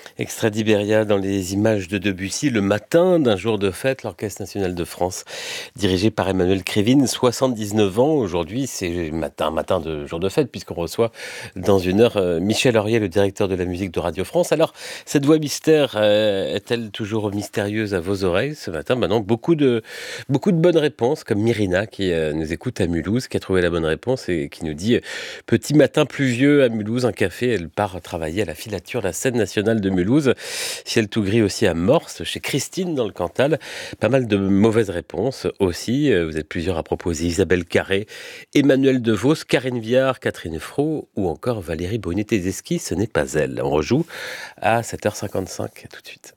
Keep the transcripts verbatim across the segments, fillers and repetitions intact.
Extrait d'Iberia dans les images de Debussy, le matin d'un jour de fête, l'Orchestre national de France, dirigé par Emmanuel Krivine, soixante-dix-neuf ans. Aujourd'hui, c'est matin, matin de jour de fête, puisqu'on reçoit dans une heure euh, Michel Aurier, le directeur de la musique de Radio France. Alors, cette voix mystère euh, est-elle toujours mystérieuse à vos oreilles ce matin? Maintenant, beaucoup de, beaucoup de bonnes réponses, comme Myrina, qui euh, nous écoute à Mulhouse, qui a trouvé la bonne réponse et qui nous dit euh, « Petit matin pluvieux à Mulhouse, un café ». Elle part travailler à la filature, la scène nationale de Mulhouse. Ciel tout gris aussi à Morse, chez Christine dans le Cantal. Pas mal de mauvaises réponses aussi. Vous êtes plusieurs à proposer. Isabelle Carré, Emmanuel Devos, Karine Viard, Catherine Fro ou encore Valérie Bonnet-Tezeski. Ce n'est pas elle. On rejoue à sept heures cinquante-cinq. Tout de suite.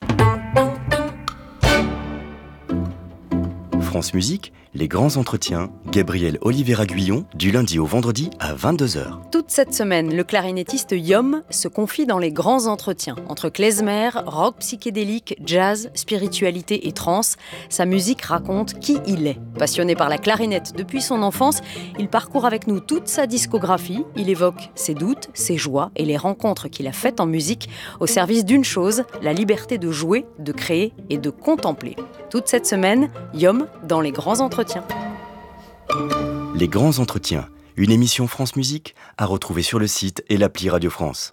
France Musique, les grands entretiens, Gabriel Oliveira-Guillon, du lundi au vendredi à vingt-deux heures. Toute cette semaine, le clarinettiste Yom se confie dans les grands entretiens. Entre klezmer, rock psychédélique, jazz, spiritualité et trance, sa musique raconte qui il est. Passionné par la clarinette depuis son enfance, il parcourt avec nous toute sa discographie. Il évoque ses doutes, ses joies et les rencontres qu'il a faites en musique au service d'une chose, la liberté de jouer, de créer et de contempler. Toute cette semaine, Yom dans les grands entretiens. Les grands entretiens, une émission France Musique à retrouver sur le site et l'appli Radio France.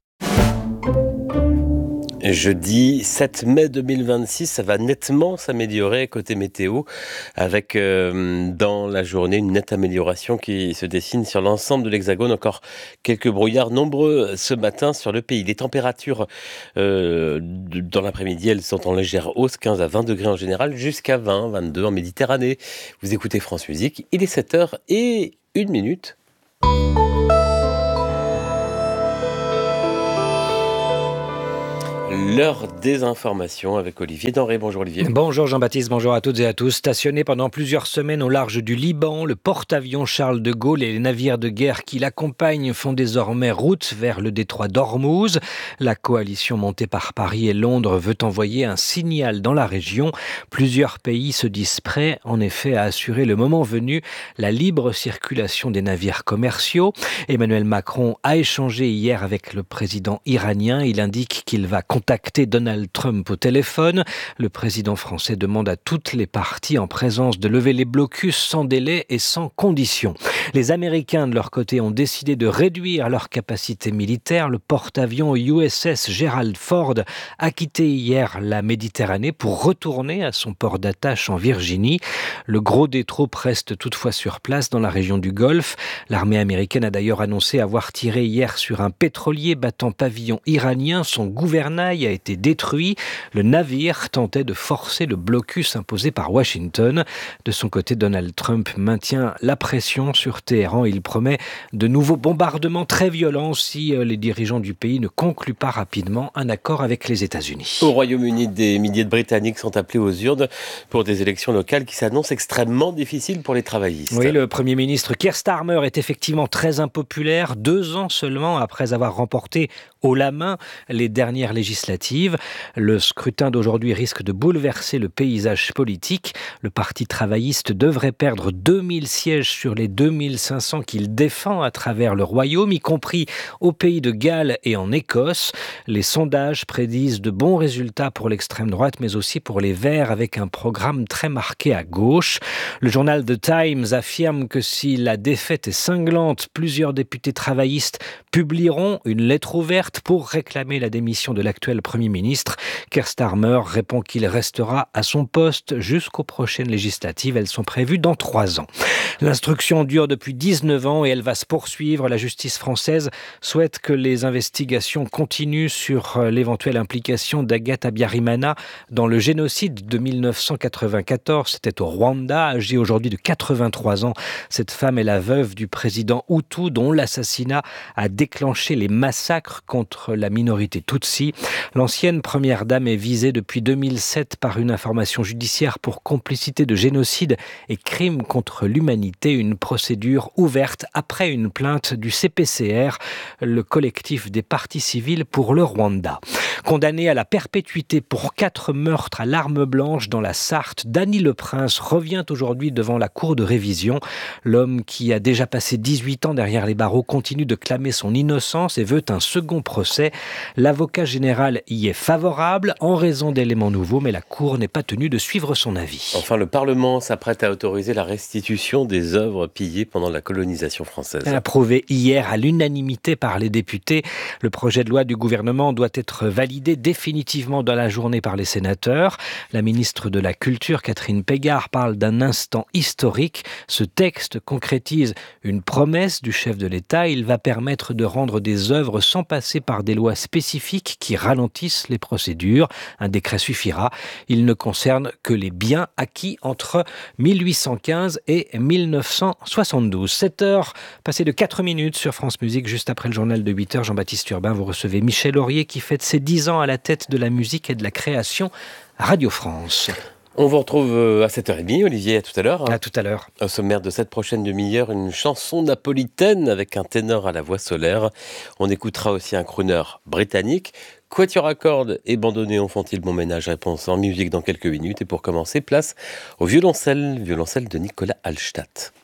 Jeudi sept mai deux mille vingt-six, ça va nettement s'améliorer côté météo, avec euh, dans la journée une nette amélioration qui se dessine sur l'ensemble de l'Hexagone. Encore quelques brouillards nombreux ce matin sur le pays. Les températures euh, dans l'après-midi, elles sont en légère hausse, quinze à vingt degrés en général, jusqu'à vingt, vingt-deux en Méditerranée. Vous écoutez France Musique, il est sept heures et une minute. L'heure des informations avec Olivier Denré. Bonjour Olivier. Bonjour Jean-Baptiste, bonjour à toutes et à tous. Stationné pendant plusieurs semaines au large du Liban, le porte-avions Charles de Gaulle et les navires de guerre qui l'accompagnent font désormais route vers le détroit d'Ormuz. La coalition montée par Paris et Londres veut envoyer un signal dans la région. Plusieurs pays se disent prêts, en effet, à assurer le moment venu la libre circulation des navires commerciaux. Emmanuel Macron a échangé hier avec le président iranien. Il indique qu'il va contacter Donald Trump au téléphone. Le président français demande à toutes les parties en présence de lever les blocus sans délai et sans condition. Les Américains, de leur côté, ont décidé de réduire leur capacité militaire. Le porte-avions U S S Gerald Ford a quitté hier la Méditerranée pour retourner à son port d'attache en Virginie. Le gros des troupes reste toutefois sur place dans la région du Golfe. L'armée américaine a d'ailleurs annoncé avoir tiré hier sur un pétrolier battant pavillon iranien. Son gouvernail a été détruit. Le navire tentait de forcer le blocus imposé par Washington. De son côté, Donald Trump maintient la pression sur Téhéran. Il promet de nouveaux bombardements très violents si les dirigeants du pays ne concluent pas rapidement un accord avec les États-Unis. Au Royaume-Uni, des milliers de Britanniques sont appelés aux urnes pour des élections locales qui s'annoncent extrêmement difficiles pour les travaillistes. Oui, le Premier ministre Keir Starmer est effectivement très impopulaire, deux ans seulement après avoir remporté haut la main les dernières législatives. Le scrutin d'aujourd'hui risque de bouleverser le paysage politique. Le Parti travailliste devrait perdre deux mille sièges sur les deux mille cinq cents qu'il défend à travers le Royaume, y compris au pays de Galles et en Écosse. Les sondages prédisent de bons résultats pour l'extrême droite, mais aussi pour les Verts, avec un programme très marqué à gauche. Le journal The Times affirme que si la défaite est cinglante, plusieurs députés travaillistes publieront une lettre ouverte pour réclamer la démission de l'actuel Premier ministre. Keir Starmer répond qu'il restera à son poste jusqu'aux prochaines législatives. Elles sont prévues dans trois ans. L'instruction dure depuis dix-neuf ans et elle va se poursuivre. La justice française souhaite que les investigations continuent sur l'éventuelle implication d'Agatha Habyarimana dans le génocide de mille neuf cent quatre-vingt-quatorze. C'était au Rwanda, âgée aujourd'hui de quatre-vingt-trois ans. Cette femme est la veuve du président Hutu dont l'assassinat a déclenché les massacres contre la minorité Tutsi. L'ancienne première dame est visée depuis deux mille sept par une information judiciaire pour complicité de génocide et crime contre l'humanité. Une procédure ouverte après une plainte du C P C R, le collectif des partis civils pour le Rwanda. Condamné à la perpétuité pour quatre meurtres à l'arme blanche dans la Sarthe, Dany Le Prince revient aujourd'hui devant la cour de révision. L'homme qui a déjà passé dix-huit ans derrière les barreaux continue de clamer son innocence et veut un second procès. L'avocat général y est favorable en raison d'éléments nouveaux, mais la cour n'est pas tenue de suivre son avis. Enfin, le Parlement s'apprête à autoriser la restitution des œuvres pillées pendant la colonisation française. Approuvé hier à l'unanimité par les députés, le projet de loi du gouvernement doit être validé définitivement dans la journée par les sénateurs. La ministre de la Culture, Catherine Pégard, parle d'un instant historique. Ce texte concrétise une promesse du chef de l'État. Il va permettre de rendre des œuvres sans passer par des lois spécifiques qui ralentissent les procédures. Un décret suffira. Il ne concerne que les biens acquis entre mille huit cent quinze et mille neuf cent soixante-douze. sept heures, passées de quatre minutes sur France Musique, juste après le journal de huit heures. Jean-Baptiste Urbain, vous recevez Michel Laurier qui fête ses dix ans à la tête de la musique et de la création à Radio France. On vous retrouve à sept heures trente, Olivier, à tout à l'heure. À tout à l'heure. Au sommaire de cette prochaine demi-heure, une chanson napolitaine avec un ténor à la voix solaire. On écoutera aussi un crooner britannique. Quatuor à cordes et bandoneons font-ils bon ménage? Réponse en musique dans quelques minutes. Et pour commencer, place au violoncelle, violoncelle de Nicolas Hallstatt.